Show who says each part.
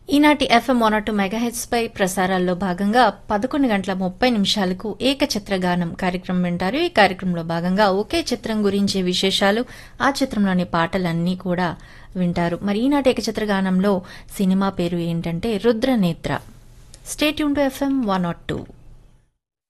Speaker 1: ఈనాటి FM 102 megahertz పై ప్రసారాల్లో భాగంగా 11:30 ఏకచిత్రగానం కార్యక్రమం వింటారు. ఈ కార్యక్రమంలో భాగంగా ఒకే చిత్రం గురించే విశేషాలు, ఆ చిత్రంలోని పాటలన్నీ కూడా వింటారు. మరి ఈనాటి ఏకచిత్రగానంలో సినిమా పేరు ఏంటంటే Rudranetra. Stay tune to FM 102.